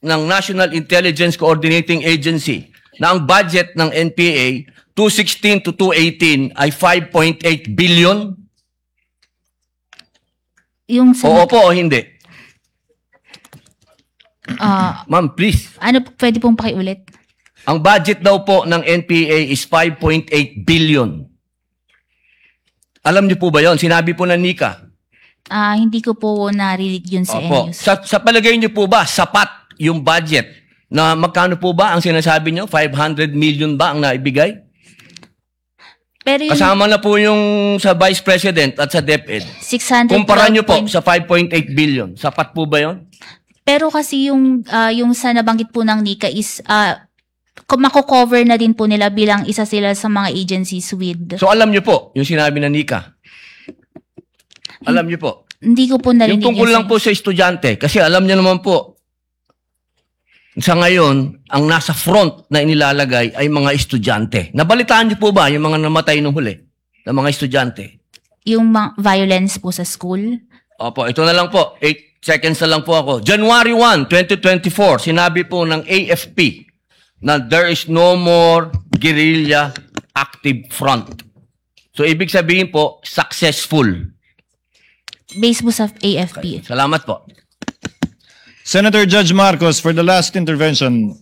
ng National Intelligence Coordinating Agency na ang budget ng NPA 2016 to 2018 ay 5.8 billion? Yung Oo po o hindi? Ma'am, please. ano, pwede pong pakiulit? Ang budget daw po ng NPA is 5.8 billion. Alam niyo po ba yon? Sinabi po ng Nika. Hindi ko po narinig yun sa Opo. news. Sa palagay niyo po ba, sapat yung budget na magkano po ba ang sinasabi niyo? 500 million ba ang naibigay? Pero yung Kasama na po yung sa Vice President at sa DepEd. 600 Kumpara niyo po sa 5.8 billion. Sapat po ba yon? Pero kasi yung sa nabanggit po ng Nika is mako-cover na din po nila bilang isa sila sa mga agencies with. So alam niyo po yung sinabi ng Nika. Alam niyo po. Hindi ko po narinig Yung tungkol yun lang po sa estudyante. Kasi alam niyo naman po, sa ngayon, ang nasa front na inilalagay ay mga estudyante. Nabalitaan niyo po ba yung mga namatay nung huli na mga estudyante? Yung violence po sa school. Opo, ito na lang po. 8 seconds na lang po ako. January 1, 2024, sinabi po ng AFP na there is no more guerrilla active front. So, ibig sabihin po, successful. Based po sa AFP. Salamat po. Senator Judge Marcos for the last intervention.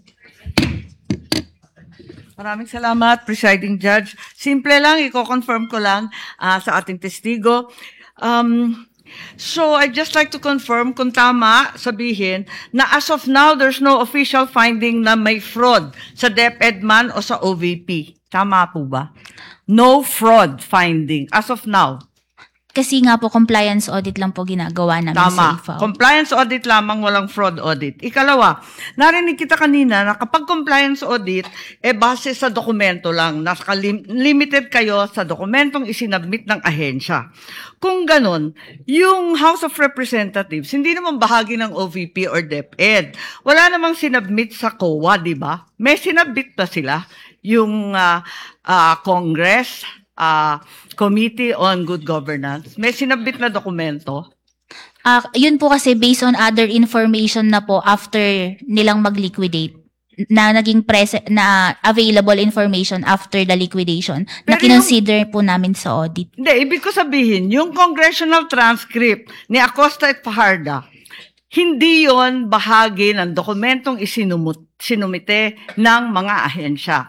Maraming salamat, Presiding Judge. Simple lang, i-confirm ko lang sa ating testigo. So, I'd just like to confirm kung tama sabihin na as of now, there's no official finding na may fraud sa DepEd man o sa OVP. Tama po ba? No fraud finding as of now. Kasi nga po, compliance audit lang po ginagawa namin Tama. sa IFAO. Compliance audit lamang, walang fraud audit. Ikalawa, narinig kita kanina na kapag compliance audit, base sa dokumento lang. Limited kayo sa dokumentong isinabmit ng ahensya. Kung ganun, yung House of Representatives, hindi naman bahagi ng OVP or DepEd. Wala namang sinabmit sa COA, di ba? May sinabmit pa sila. Yung Congress, Committee on Good Governance, may sinabit na dokumento. Yun po kasi based on other information na po after nilang mag-liquidate na naging na available information after the liquidation na Pero kinonsider po namin sa audit. Hindi, ibig ko sabihin, yung congressional transcript ni Acosta at Fajarda, hindi yon bahagi ng dokumentong sinumite ng mga ahensya.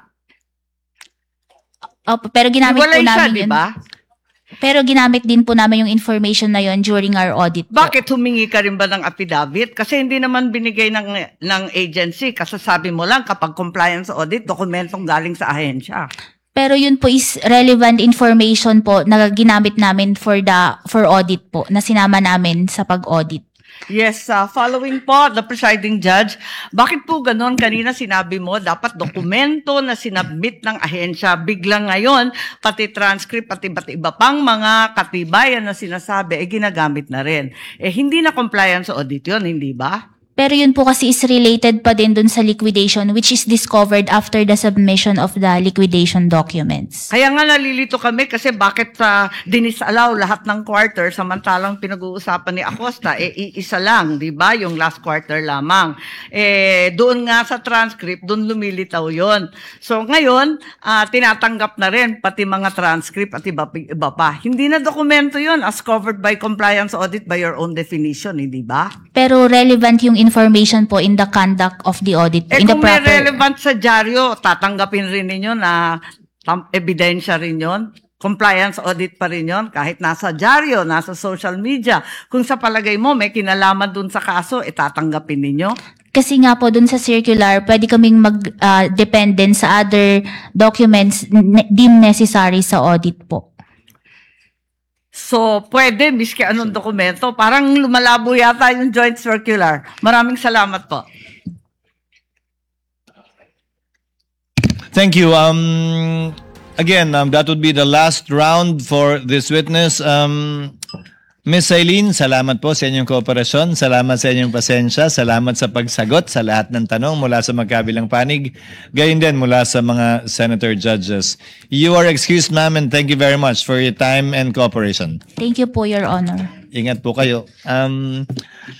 Pero ginamit Wala po isa, namin di yun. ba? Pero ginamit din po namin yung information na yon during our audit po. Bakit humingi ka rin ba ng affidavit? Kasi hindi naman binigay ng agency. Kasasabi mo lang kapag compliance audit, dokumentong galing sa ahensya. Pero yun po is relevant information po na ginamit namin for audit po, na sinama namin sa pag-audit. Yes, following po, the presiding judge, bakit po ganon? Kanina sinabi mo, dapat dokumento na sinabmit ng ahensya. Biglang ngayon, pati transcript, pati iba pang mga katibayan na sinasabi, ginagamit na rin. Hindi na compliance audit yun, hindi ba? Pero yun po kasi is related pa din dun sa liquidation which is discovered after the submission of the liquidation documents. Kaya nga nalilito kami kasi bakit dinisallow lahat ng quarter samantalang pinag-uusapan ni Acosta, iisa lang, di ba? Yung last quarter lamang. Doon nga sa transcript, doon lumilitaw yon. So ngayon, tinatanggap na rin pati mga transcript at iba pa. Hindi na dokumento yon as covered by compliance audit by your own definition, hindi ba? Pero relevant yung information po in the conduct of the audit po, in the Kung may proper. relevant sa dyaryo, tatanggapin rin ninyo na ebidensya rin yon. Compliance audit pa rin yon, kahit nasa dyaryo, nasa social media. Kung sa palagay mo may kinalaman dun sa kaso, tatanggapin ninyo. Kasi nga po dun sa circular, pwede kaming mag-dependent sa other documents deemed necessary sa audit po. So, pwede, miski anong dokumento. Parang lumalabo yata yung joint circular. Maraming salamat po. Thank you. Again, that would be the last round for this witness. Ms. Eileen, salamat po sa inyong kooperasyon. Salamat sa inyong pasensya. Salamat sa pagsagot sa lahat ng tanong mula sa magkabilang panig. Gayon din mula sa mga senator judges. You are excused, ma'am, and thank you very much for your time and cooperation. Thank you po, Your Honor. Ingat po kayo.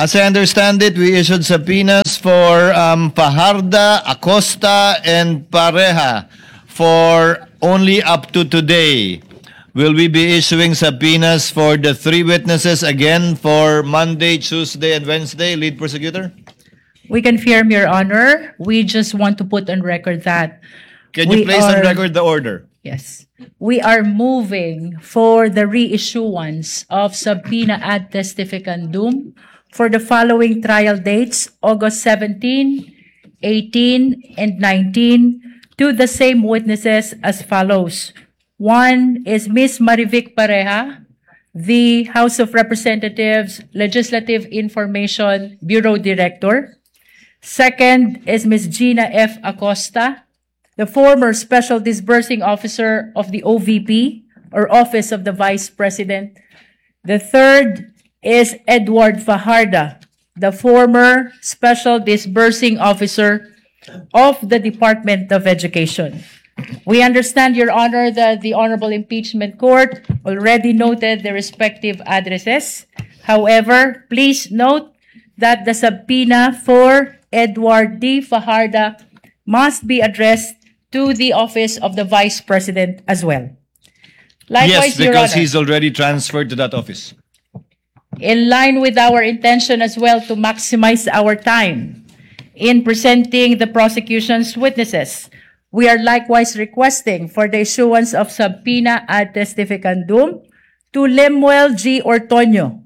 As I understand it, we issued subpoenas for Fajarda, Acosta, and Pareja for only up to today. Will we be issuing subpoenas for the 3 witnesses again for Monday, Tuesday, and Wednesday, lead prosecutor? We confirm, Your Honor. We just want to put on record that Can you we place on are- record the order? Yes. We are moving for the reissuance of subpoena ad testificandum for the following trial dates, August 17, 18, and 19, to the same witnesses as follows. One is Ms. Marivic Pareja, the House of Representatives Legislative Information Bureau Director. Second is Ms. Gina F. Acosta, the former Special Disbursing Officer of the OVP, or Office of the Vice President. The third is Edward Fajarda, the former Special Disbursing Officer of the Department of Education. We understand, Your Honor, that the Honorable Impeachment Court already noted the respective addresses. However, please note that the subpoena for Edward D. Fajarda must be addressed to the Office of the Vice President as well. Yes, Likewise, Your because Honor, he's already transferred to that office. in line with our intention as well to maximize our time in presenting the prosecution's witnesses, we are likewise requesting for the issuance of subpoena ad testificandum to Lemuel G. Ortonio,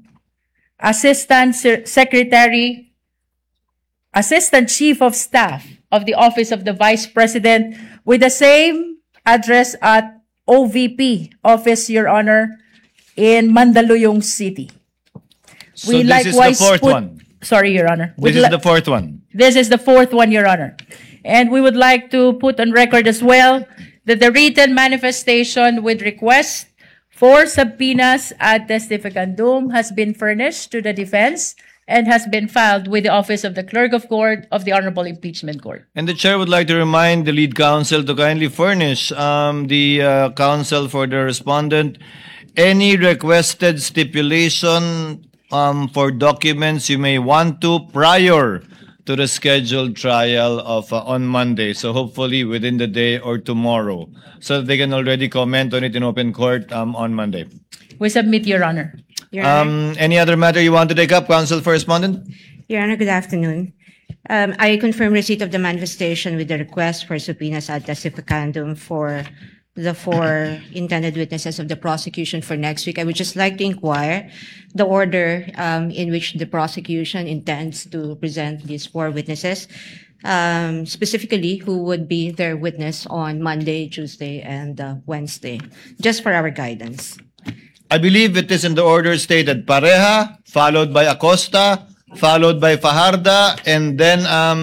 Assistant Chief of Staff of the Office of the Vice President, with the same address at OVP Office, Your Honor, in Mandaluyong City. So this is the fourth one. Sorry, Your Honor. This is the fourth one. This is the fourth one, Your Honor. And we would like to put on record as well that the written manifestation with request for subpoenas ad testificandum has been furnished to the defense and has been filed with the Office of the Clerk of Court of the Honorable Impeachment Court. And the chair would like to remind the lead counsel to kindly furnish the counsel for the respondent any requested stipulation for documents you may want to prior to the scheduled trial of on Monday. So hopefully within the day or tomorrow, so that they can already comment on it in open court on Monday. We submit, Your Honor. Your Honor, Any other matter you want to take up, counsel for respondent? Your Honor, good afternoon. I confirm receipt of the manifestation with the request for subpoenas ad testificandum for the 4 intended witnesses of the prosecution for next week. I would just like to inquire the order in which the prosecution intends to present these 4 witnesses, specifically who would be their witness on Monday, Tuesday, and Wednesday, just for our guidance. I believe it is in the order stated Pareja, followed by Acosta, followed by Fajarda, and then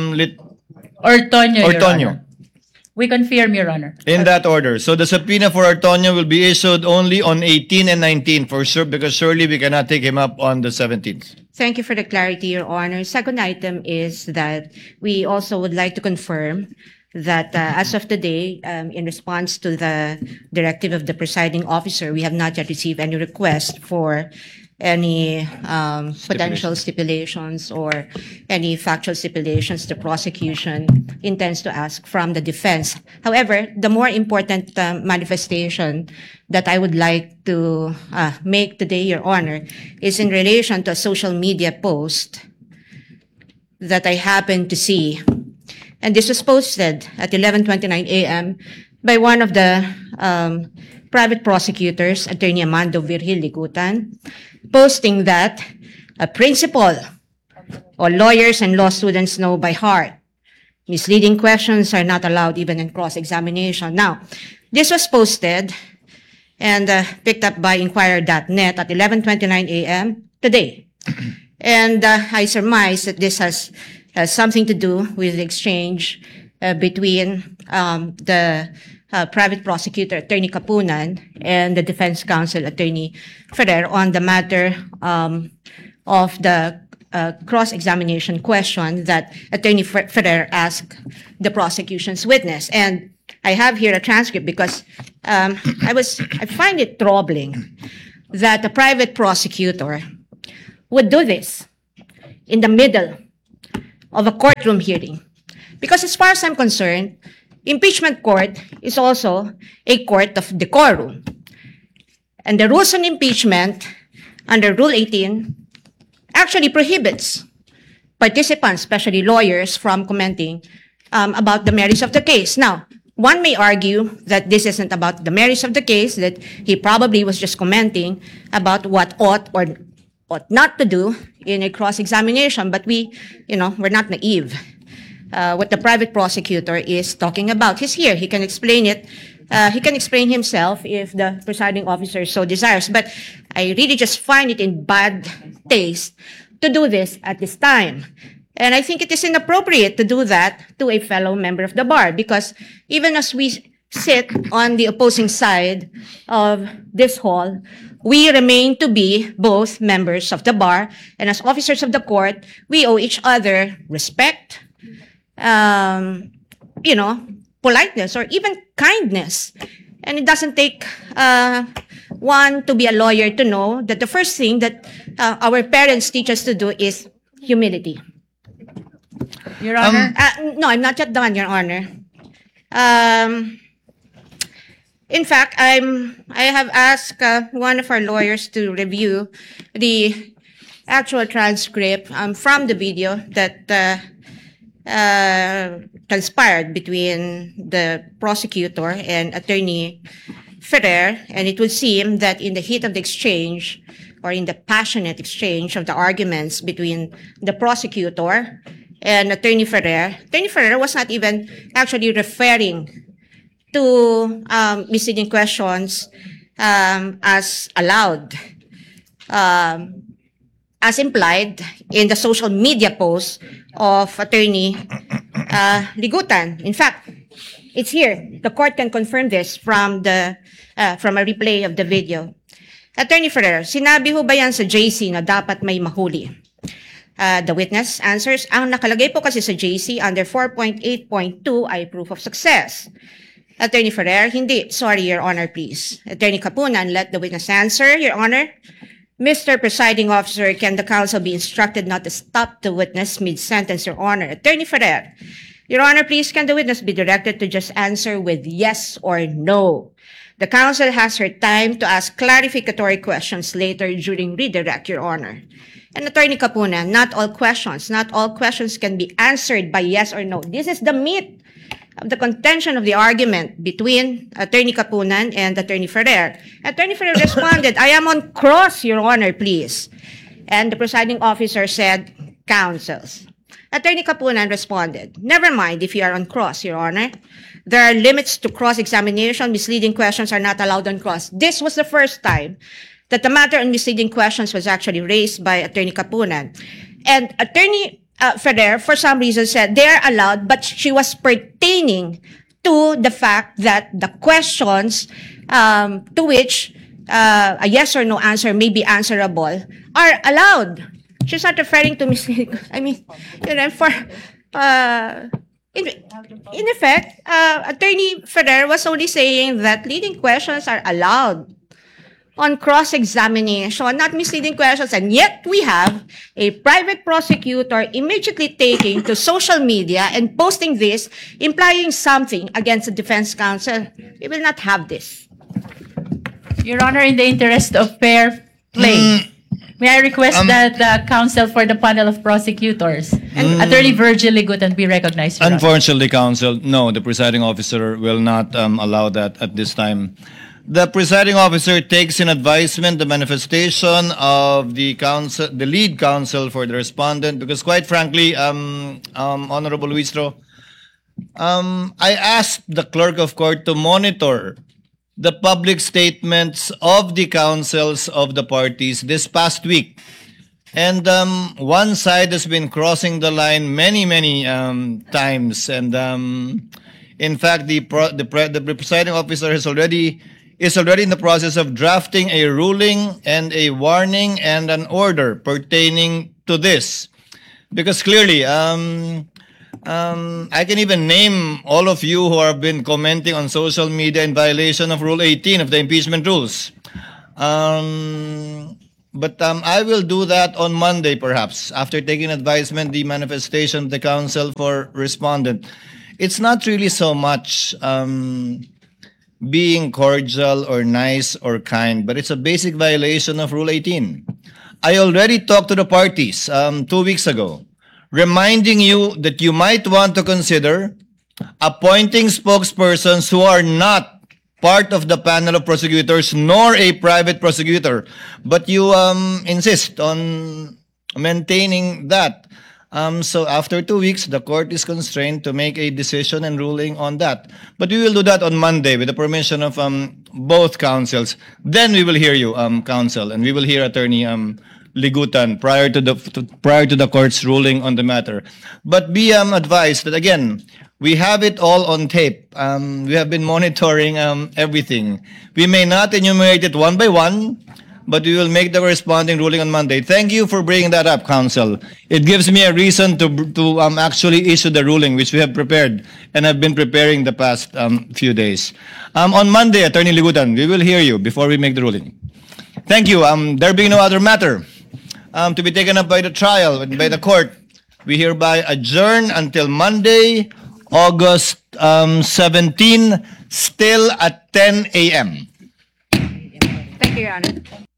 Ortonio, Your Ortonio. Honor. We confirm, Your Honor. In that order. So the subpoena for Ortonio will be issued only on 18 and 19 for sure, because surely we cannot take him up on the 17th. Thank you for the clarity, Your Honor. Second item is that we also would like to confirm that as of today, in response to the directive of the presiding officer, we have not yet received any request for any potential stipulations or any factual stipulations the prosecution intends to ask from the defense. However, the more important manifestation that I would like to make today, Your Honor, is in relation to a social media post that I happened to see. And this was posted at 11:29 a.m. by one of the private prosecutors, Attorney Amando Virgil Ligutan, posting that a principal or lawyers and law students know by heart misleading questions are not allowed even in cross-examination. Now, this was posted and picked up by Inquirer.net at 11:29 a.m. today. And I surmise that this has something to do with the exchange between the private prosecutor, Attorney Kapunan, and the defense counsel, Attorney Ferrer, on the matter of the cross-examination question that Attorney Ferrer asked the prosecution's witness. And I have here a transcript because I find it troubling that a private prosecutor would do this. in the middle of a courtroom hearing. Because as far as I'm concerned, impeachment court is also a court of decorum. And the rules on impeachment under Rule 18 actually prohibits participants, especially lawyers, from commenting about the merits of the case. Now, one may argue that this isn't about the merits of the case, that he probably was just commenting about what ought or ought not to do in a cross-examination, but we're not naive. What the private prosecutor is talking about, he's here, he can explain it. He can explain himself if the presiding officer so desires, but I really just find it in bad taste to do this at this time. And I think it is inappropriate to do that to a fellow member of the bar, because even as we sit on the opposing side of this hall, we remain to be both members of the bar, and as officers of the court, we owe each other respect, politeness, or even kindness. And it doesn't take one to be a lawyer to know that the first thing that our parents teach us to do is humility. Your Honor. No, I'm not yet done, Your Honor. In fact, I have asked one of our lawyers to review the actual transcript from the video that transpired between the prosecutor and Attorney Ferrer, and it would seem that in the heat of the exchange, or in the passionate exchange of the arguments between the prosecutor and Attorney Ferrer was not even actually referring to misleading questions as allowed, as implied in the social media post of Attorney Ligutan. In fact, it's here. The court can confirm this from a replay of the video. Attorney Ferrer, sinabi ho ba yan sa JC na dapat may mahuli? The witness answers, ang nakalagay po kasi sa JC under 4.8.2 ay proof of success. Attorney Ferrer, hindi. Sorry, Your Honor, please. Attorney Kapunan, let the witness answer, Your Honor. Mr. Presiding Officer, can the counsel be instructed not to stop the witness mid-sentence, Your Honor? Attorney Ferrer, Your Honor, please, can the witness be directed to just answer with yes or no? The counsel has her time to ask clarificatory questions later during redirect, Your Honor. And Attorney Kapunan, not all questions can be answered by yes or no. This is the meat of the contention of the argument between Attorney Kapunan and Attorney Ferrer. Attorney Ferrer responded, I am on cross, Your Honor, please. And the presiding officer said, counsels. Attorney Kapunan responded, never mind if you are on cross, Your Honor. There are limits to cross-examination. Misleading questions are not allowed on cross. This was the first time that the matter on misleading questions was actually raised by Attorney Kapunan. And Attorney Ferrer, for some reason, said they are allowed, but she was pertaining to the fact that the questions to which a yes or no answer may be answerable are allowed. She's not referring to misleading. I mean, in effect, Attorney Ferrer was only saying that leading questions are allowed on cross-examination, not misleading questions, and yet we have a private prosecutor immediately taking to social media and posting this, implying something against the defense counsel. We will not have this. Your Honor, in the interest of fair play, may I request that the counsel for the panel of prosecutors, Attorney Virgil Ligutan, be recognized, Your Honor. Unfortunately, counsel, no, the presiding officer will not allow that at this time. The presiding officer takes in advisement the manifestation of the counsel, the lead counsel for the respondent, because quite frankly, Honorable Luistro, I asked the clerk of court to monitor the public statements of the counsels of the parties this past week. And one side has been crossing the line many times. And in fact, the presiding officer is already in the process of drafting a ruling and a warning and an order pertaining to this. Because clearly, I can even name all of you who have been commenting on social media in violation of Rule 18 of the impeachment rules. But I will do that on Monday, perhaps, after taking advisement, the manifestation of the council for respondent. It's not really so much being cordial or nice or kind, but it's a basic violation of Rule 18. I already talked to the parties 2 weeks ago, reminding you that you might want to consider appointing spokespersons who are not part of the panel of prosecutors nor a private prosecutor, but you insist on maintaining that. So after 2 weeks, the court is constrained to make a decision and ruling on that. But we will do that on Monday with the permission of both counsels. Then we will hear you, counsel, and we will hear Attorney Ligutan prior to the court's ruling on the matter. But be advised that again, we have it all on tape. We have been monitoring everything. We may not enumerate it one by one, but we will make the corresponding ruling on Monday. Thank you for bringing that up, counsel. It gives me a reason to actually issue the ruling, which we have prepared and have been preparing the past few days. On Monday, Attorney Ligutan, we will hear you before we make the ruling. Thank you. There being no other matter to be taken up by the trial, by the court, we hereby adjourn until Monday, August 17, still at 10 a.m. Thank you, Your Honor.